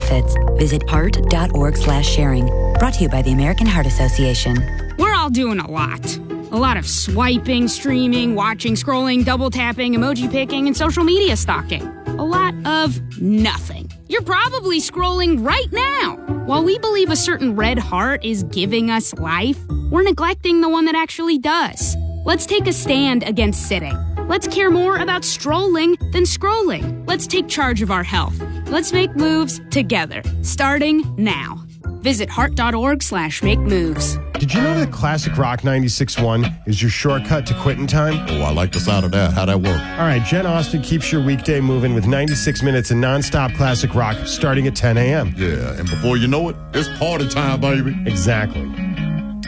benefits. Visit heart.org/sharing. Brought to you by the American Heart Association. We're all doing a lot. A lot of swiping, streaming, watching, scrolling, double tapping, emoji picking, and social media stalking. A lot of nothing. You're probably scrolling right now. While we believe a certain red heart is giving us life, we're neglecting the one that actually does. Let's take a stand against sitting. Let's care more about strolling than scrolling. Let's take charge of our health. Let's make moves together, starting now. Visit heart.org/make moves. Did you know that Classic Rock 96.1 is your shortcut to quitting time? Oh, I like the sound of that. How'd that work? All right, Jen Austen keeps your weekday moving with 96 minutes of nonstop classic rock starting at 10 a.m. Yeah, and before you know it, it's party time, baby. Exactly.